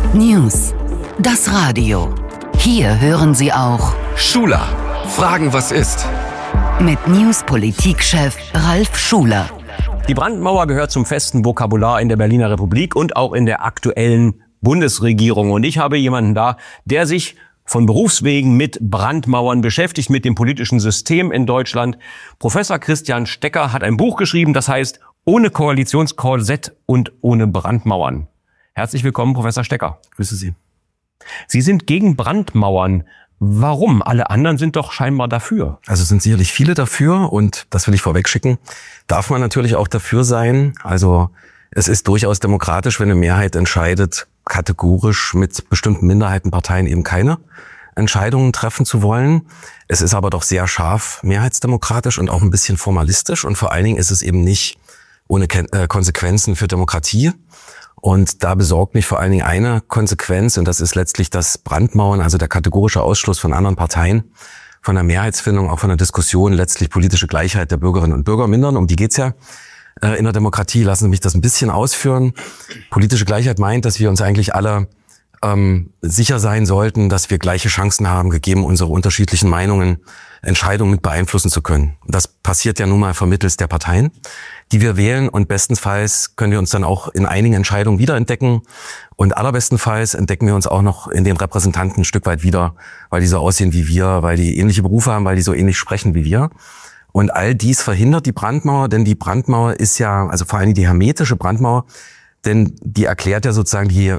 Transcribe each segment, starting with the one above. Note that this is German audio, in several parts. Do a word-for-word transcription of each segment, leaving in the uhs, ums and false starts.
News. Das Radio. Hier hören Sie auch Schuler. Fragen, was ist? Mit News-Politikchef Ralf Schuler. Die Brandmauer gehört zum festen Vokabular in der Berliner Republik und auch in der aktuellen Bundesregierung. Und ich habe jemanden da, der sich von Berufswegen mit Brandmauern beschäftigt, mit dem politischen System in Deutschland. Professor Christian Stecker hat ein Buch geschrieben, das heißt Ohne Koalitionskorsett und ohne Brandmauern. Herzlich willkommen, Professor Stecker. Grüße Sie. Sie sind gegen Brandmauern. Warum? Alle anderen sind doch scheinbar dafür. Also sind sicherlich viele dafür und das will ich vorweg schicken. Darf man natürlich auch dafür sein. Also es ist durchaus demokratisch, wenn eine Mehrheit entscheidet, kategorisch mit bestimmten Minderheitenparteien eben keine Entscheidungen treffen zu wollen. Es ist aber doch sehr scharf mehrheitsdemokratisch und auch ein bisschen formalistisch und vor allen Dingen ist es eben nicht ohne Konsequenzen für Demokratie. Und da besorgt mich vor allen Dingen eine Konsequenz und das ist letztlich das Brandmauern, also der kategorische Ausschluss von anderen Parteien, von der Mehrheitsfindung, auch von der Diskussion, letztlich politische Gleichheit der Bürgerinnen und Bürger mindern. Um die geht's ja äh, in der Demokratie. Lassen Sie mich das ein bisschen ausführen. Politische Gleichheit meint, dass wir uns eigentlich alle ähm, sicher sein sollten, dass wir gleiche Chancen haben, gegeben unsere unterschiedlichen Meinungen, Entscheidungen mit beeinflussen zu können. Das passiert ja nun mal vermittels der Parteien, die wir wählen und bestenfalls können wir uns dann auch in einigen Entscheidungen wiederentdecken und allerbestenfalls entdecken wir uns auch noch in den Repräsentanten ein Stück weit wieder, weil die so aussehen wie wir, weil die ähnliche Berufe haben, weil die so ähnlich sprechen wie wir. Und all dies verhindert die Brandmauer, denn die Brandmauer ist ja, also vor allem die hermetische Brandmauer, denn die erklärt ja sozusagen die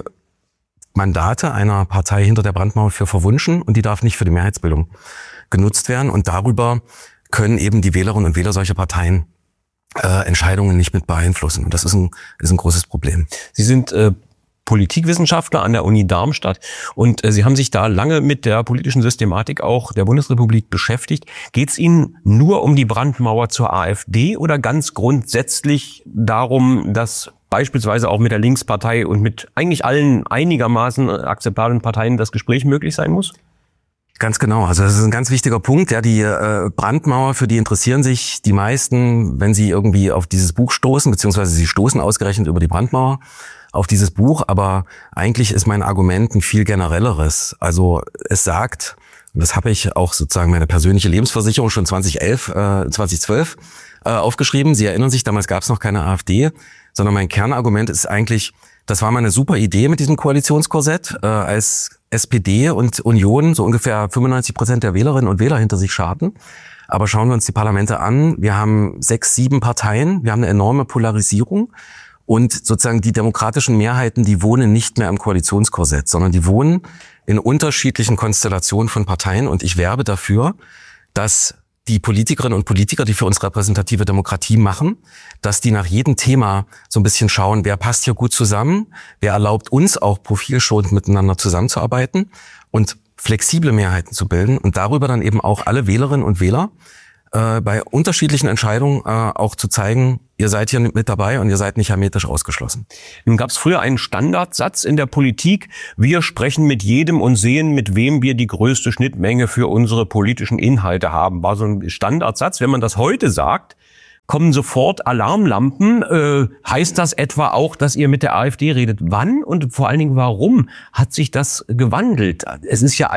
Mandate einer Partei hinter der Brandmauer für verwunschen und die darf nicht für die Mehrheitsbildung genutzt werden und darüber können eben die Wählerinnen und Wähler solcher Parteien äh, Entscheidungen nicht mit beeinflussen. Und das ist ein, ist ein großes Problem. Sie sind äh, Politikwissenschaftler an der Uni Darmstadt und äh, Sie haben sich da lange mit der politischen Systematik auch der Bundesrepublik beschäftigt. Geht es Ihnen nur um die Brandmauer zur AfD oder ganz grundsätzlich darum, dass beispielsweise auch mit der Linkspartei und mit eigentlich allen einigermaßen akzeptablen Parteien das Gespräch möglich sein muss? Ganz genau. Also das ist ein ganz wichtiger Punkt. Ja, die äh, Brandmauer, für die interessieren sich die meisten, wenn sie irgendwie auf dieses Buch stoßen, beziehungsweise sie stoßen ausgerechnet über die Brandmauer auf dieses Buch. Aber eigentlich ist mein Argument ein viel generelleres. Also es sagt, und das habe ich auch sozusagen meine persönliche Lebensversicherung schon zweitausendelf, äh, zweitausendzwölf äh, aufgeschrieben. Sie erinnern sich, damals gab es noch keine AfD, sondern mein Kernargument ist eigentlich, das war mal eine super Idee mit diesem Koalitionskorsett, äh, als S P D und Union so ungefähr fünfundneunzig Prozent der Wählerinnen und Wähler hinter sich scharten. Aber schauen wir uns die Parlamente an. Wir haben sechs, sieben Parteien. Wir haben eine enorme Polarisierung. Und sozusagen die demokratischen Mehrheiten, die wohnen nicht mehr im Koalitionskorsett, sondern die wohnen in unterschiedlichen Konstellationen von Parteien. Und ich werbe dafür, dass die Politikerinnen und Politiker, die für uns repräsentative Demokratie machen, dass die nach jedem Thema so ein bisschen schauen, wer passt hier gut zusammen, wer erlaubt uns auch profilschonend miteinander zusammenzuarbeiten und flexible Mehrheiten zu bilden und darüber dann eben auch alle Wählerinnen und Wähler äh, bei unterschiedlichen Entscheidungen äh, auch zu zeigen, ihr seid hier mit dabei und ihr seid nicht hermetisch ausgeschlossen. Nun gab es früher einen Standardsatz in der Politik, wir sprechen mit jedem und sehen, mit wem wir die größte Schnittmenge für unsere politischen Inhalte haben. War so ein Standardsatz. Wenn man das heute sagt, kommen sofort Alarmlampen. Äh, heißt das etwa auch, dass ihr mit der AfD redet? Wann und vor allen Dingen warum hat sich das gewandelt? Es ist ja